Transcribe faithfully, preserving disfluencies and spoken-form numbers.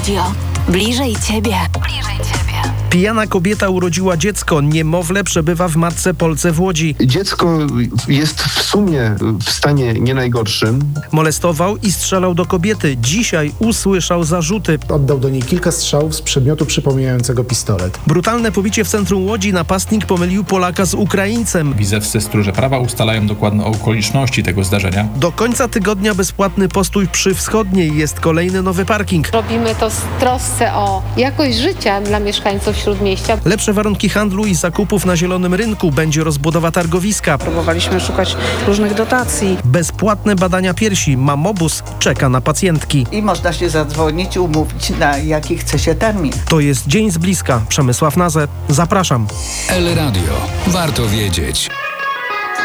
Radio. Bliżej Ciebie. Bliżej Ciebie. Pijana kobieta urodziła dziecko. Niemowlę przebywa w matce Polce w Łodzi. Dziecko jest w sumie w stanie nie najgorszym. Molestował i strzelał do kobiety. Dzisiaj usłyszał zarzuty. Oddał do niej kilka strzałów z przedmiotu przypominającego pistolet. Brutalne pobicie w centrum Łodzi. Napastnik pomylił Polaka z Ukraińcem. Wizewscy stróże prawa ustalają dokładne okoliczności tego zdarzenia. Do końca tygodnia bezpłatny postój przy Wschodniej. Jest kolejny nowy parking. Robimy to z trosce o jakość życia dla mieszkańców Śródmieścia. Lepsze warunki handlu i zakupów na zielonym rynku. Będzie rozbudowa targowiska. Próbowaliśmy szukać różnych dotacji. Bezpłatne badania piersi. Mamobus czeka na pacjentki. I można się zadzwonić, umówić, na jaki chce się termin. To jest Dzień z bliska. Przemysław Nazę. Zapraszam. El Radio. Warto wiedzieć.